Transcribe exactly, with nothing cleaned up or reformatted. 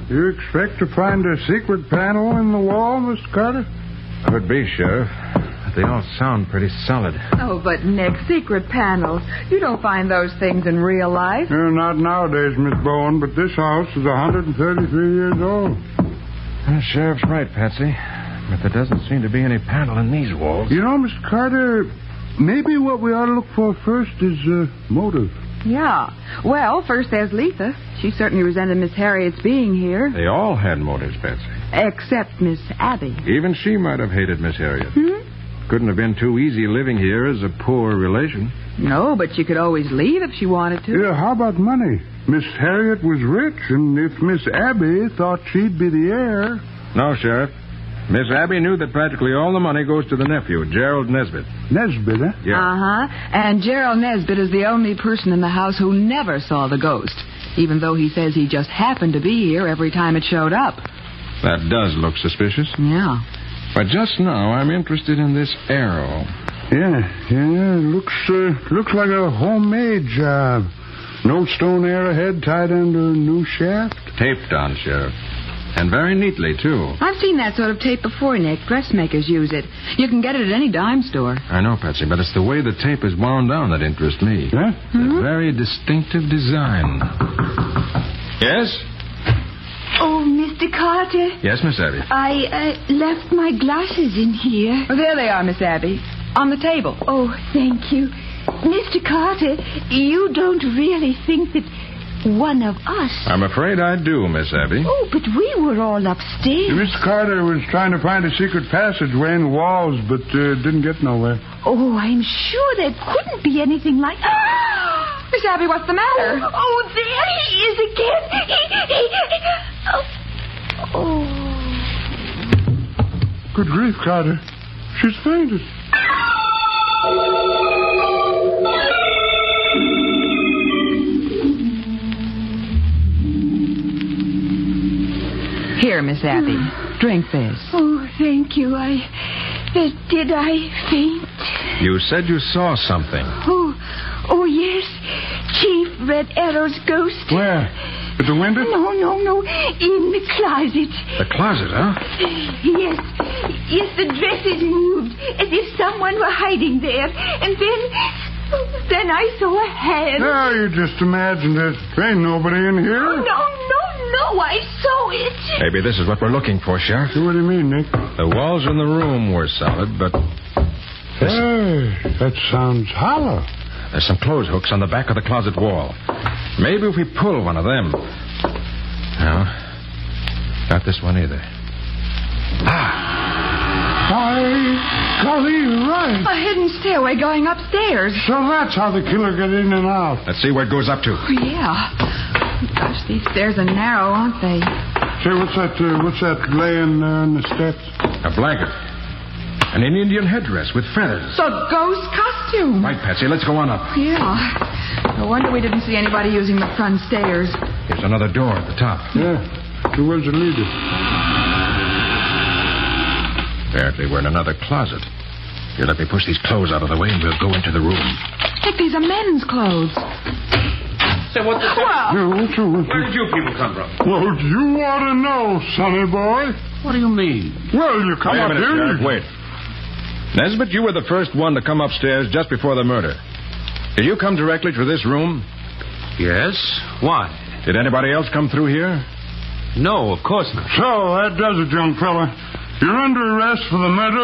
You expect to find a secret panel in the wall, Mister Carter? Could be, Sheriff. They all sound pretty solid. Oh, but Nick, secret panels. You don't find those things in real life. Uh, not nowadays, Miss Bowen, but this house is one hundred thirty-three years old. The sheriff's right, Patsy. But there doesn't seem to be any panel in these walls. You know, Mister Carter, maybe what we ought to look for first is uh, motive. Yeah. Well, first there's Letha. She certainly resented Miss Harriet's being here. They all had motives, Patsy. Except Miss Abby. Even she might have hated Miss Harriet. Hmm? Couldn't have been too easy living here as a poor relation. No, but she could always leave if she wanted to. Yeah, how about money? Miss Harriet was rich, and if Miss Abby thought she'd be the heir... No, Sheriff. Miss Abby knew that practically all the money goes to the nephew, Gerald Nesbitt. Nesbitt, huh? Yeah. Uh-huh. And Gerald Nesbitt is the only person in the house who never saw the ghost, even though he says he just happened to be here every time it showed up. That does look suspicious. Yeah. But just now, I'm interested in this arrow. Yeah, yeah, looks uh, looks like a homemade job. No stone arrowhead tied under a new shaft. Taped on, Sheriff. And very neatly, too. I've seen that sort of tape before, Nick. Dressmakers use it. You can get it at any dime store. I know, Patsy, but it's the way the tape is wound down that interests me. Huh? Hmm? A very distinctive design. Yes? Oh, Mister Carter. Yes, Miss Abby. I uh, left my glasses in here. Oh, there they are, Miss Abby. On the table. Oh, thank you. Mister Carter, you don't really think that one of us... I'm afraid I do, Miss Abby. Oh, but we were all upstairs. Mister Carter was trying to find a secret passageway in the walls, but uh, didn't get nowhere. Oh, I'm sure there couldn't be anything like... Miss Abby, what's the matter? Oh, oh there he is again. He, he, oh. oh. Good grief, Carter. She's fainted. Here, Miss Abby. Drink this. Oh, thank you. I... Uh, did I faint? You said you saw something. Oh, oh, yes. Chief Red Arrow's ghost. Where? At the window? No, no, no. In the closet. The closet, huh? Yes. Yes, the dresses moved as if someone were hiding there. And then... Then I saw a hand. No, you just imagined it. There ain't nobody in here. No, no, no. I saw it. Maybe this is what we're looking for, Sheriff. What do you mean, Nick? The walls in the room were solid, but... Hey, that sounds hollow. There's some clothes hooks on the back of the closet wall. Maybe if we pull one of them. No. Not this one either. Ah! By golly, you're right. A hidden stairway going upstairs. So that's how the killer got in and out. Let's see where it goes up to. Oh, yeah. Gosh, these stairs are narrow, aren't they? Say, what's that, uh, what's that laying there on the steps? A blanket. And an Indian headdress with feathers. The ghost costume. Right, Patsy, let's go on up. Yeah. No wonder we didn't see anybody using the front stairs. Here's another door at the top. Yeah. So where's it lead us? Apparently we're in another closet. Here, let me push these clothes out of the way and we'll go into the room. Nick, these are men's clothes. Say, what the... Well, Yeah, what's the, what's Where the... did you people come from? Well, you ought to know, sonny boy. What do you mean? Well, you come Wait a up minute, here... Sheriff, wait. Nesbitt, you were the first one to come upstairs just before the murder. Did you come directly to this room? Yes. Why? Did anybody else come through here? No, of course not. So, that does it, young fella. You're under arrest for the murder